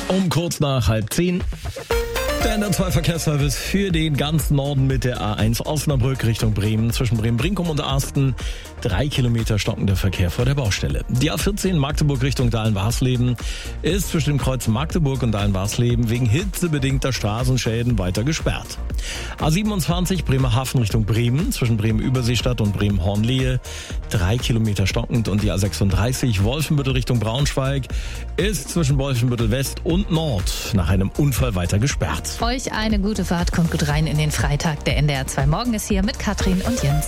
Um kurz nach 9:30. Der NDR2 Verkehrsservice für den ganzen Norden mit der A1 Osnabrück Richtung Bremen. Zwischen Bremen-Brinkum und Asten 3 Kilometer stockender Verkehr vor der Baustelle. Die A14 Magdeburg Richtung Dahlen-Warsleben ist zwischen dem Kreuz Magdeburg und Dahlen-Warsleben wegen hitzebedingter Straßenschäden weiter gesperrt. A27 Bremerhaven Richtung Bremen zwischen Bremen-Überseestadt und Bremen-Hornlehe 3 Kilometer stockend, und die A36 Wolfenbüttel Richtung Braunschweig ist zwischen Wolfenbüttel West und Nord nach einem Unfall weiter gesperrt. Euch eine gute Fahrt, kommt gut rein in den Freitag. Der NDR2 Morgen ist hier mit Katrin und Jens.